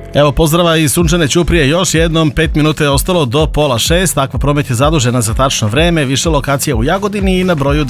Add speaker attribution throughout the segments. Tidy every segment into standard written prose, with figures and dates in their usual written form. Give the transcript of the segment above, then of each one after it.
Speaker 1: Evo pozdrava iz sunčane Ćuprije, još jednom 5 minuta je ostalo do 5:30, Takva Promet je zadužena za tačno vreme, više lokacija u Jagodini i na broju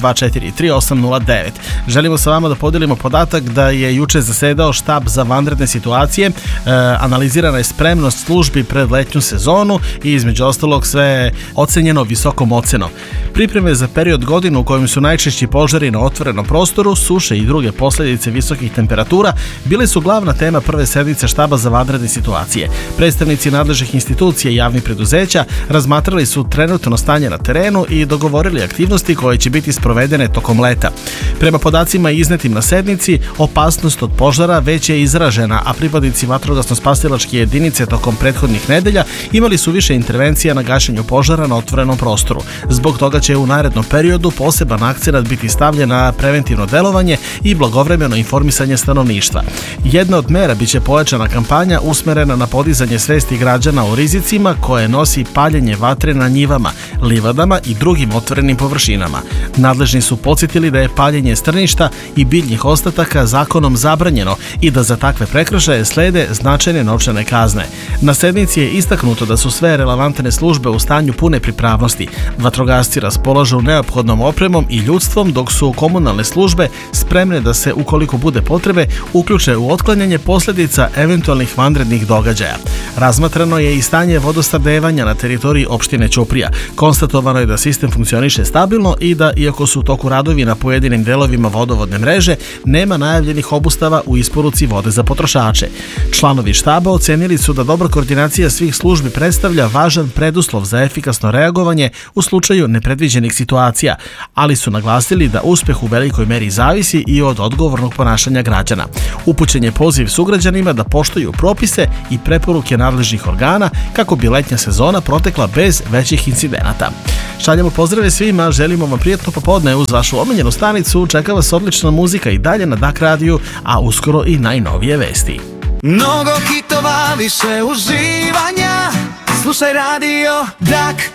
Speaker 1: 243-809. Želimo sa vama da podijelimo podatak da je juče zasedao štab za vanredne situacije, analizirana je spremnost službi pred letnju sezonu i između ostalog sve je ocenjeno visokom ocenom. Pripreme za period godine u kojem su najčešći požari na otvorenom prostoru, suše i druge posljedice visokih temperatura bile su glavna tema prve sednice štaba za vanredne situacije. Predstavnici nadležnih institucija i javnih preduzeća razmatrali su trenutno stanje na terenu i dogovorili aktivnosti koje će biti sprovedene tokom leta. Prema podacima iznetim na sednici, opasnost od požara već je izražena, a pripadnici vatrogasno-spasilačke jedinice tokom prethodnih nedelja imali su više intervencija na gašenju požara na otvorenom prostoru. Zbog toga će u narednom periodu poseban akcenat biti stavljen na preventivno delovanje i blagovremeno informisanje stanovništva. Jedna od mera biće pojačana kampanja usmerena na podizanje svesti građana o rizicima koje nosi paljenje vatre na njivama, livadama i drugim otvorenim površinama. Nadležni su podsjetili da je paljenje strništa i biljnih ostataka zakonom zabranjeno i da za takve prekršaje slede značajne novčane kazne. Na sednici je istaknuto da su sve relevantne službe u stanju pune pripravnosti. Vatrogasci raspolažu neophodnom opremom i ljudstvom, dok su komunalne službe spremne da se, ukoliko bude potrebe, uključe u otklanjanje posljedica eventualnih vanrednih događaja. Razmatrano je i stanje vodosnabdevanja na teritoriji opštine Ćuprija. Konstatovano je da sistem funkcioniše stabilno i da, iako su u toku radovi na pojedinim delovima vodovodne mreže, nema najavljenih obustava u isporuci vode za potrošače. Članovi štaba ocenili su da dobra koordinacija svih službi predstavlja važan preduslov za efikasno reagovanje u slučaju nepredviđenih situacija, ali su naglasili da uspeh u velikoj meri zavisi i od odgovornog ponašanja građana. Upućen je poziv sugrađanima da poštuju propise i preporuke nadležnih organa kako bi letnja sezona protekla bez većih incidenata. Šaljemo pozdrave svima, želimo vam prijatno popodne uz vašu omiljenu stanicu, čeka vas odlična muzika i dalje na DAK radiju, a uskoro i najnovije vesti.
Speaker 2: Mnogo hitova, više uživanja, slušaj radio DAK.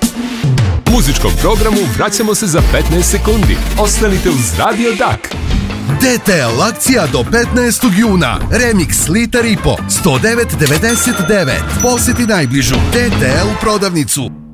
Speaker 3: U muzičkom programu vraćamo se za 15 sekundi. Ostanite uz Radio DAK.
Speaker 4: DTL akcija do 15. juna. Remix liter i po 109,99. Posjeti najbližu DTL prodavnicu.